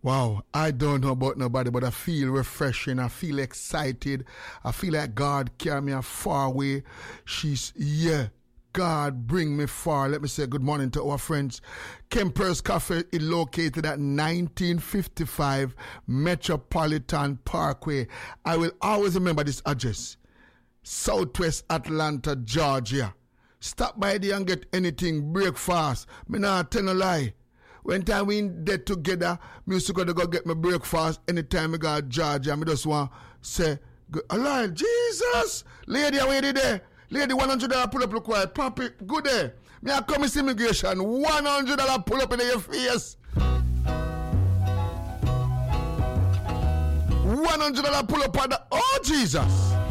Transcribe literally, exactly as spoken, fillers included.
Wow, I don't know about nobody, but I feel refreshing. I feel excited. I feel like God carry me far away. She's, yeah, God bring me far. Let me say good morning to our friends. Kemper's Cafe is located at nineteen fifty-five Metropolitan Parkway. I will always remember this address. Southwest Atlanta, Georgia. Stop by there and get anything, breakfast. Me not tell no lie. When time we in there together, me used to go to go get my breakfast anytime I go to Georgia. I just want to say, Allah, Jesus! Lady, where you there? Lady, one hundred dollars pull up look quiet. Pop it, good there. Me I come to immigration, one hundred dollars pull up in your face. one hundred dollars pull up on the, oh Jesus!